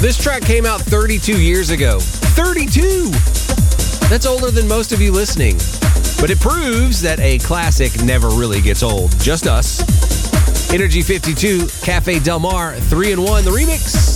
This track came out 32 years ago. 32! That's older than most of you listening. But it proves that a classic never really gets old. Just us. Energy 52, Cafe Del Mar, 3-in-1, the remix.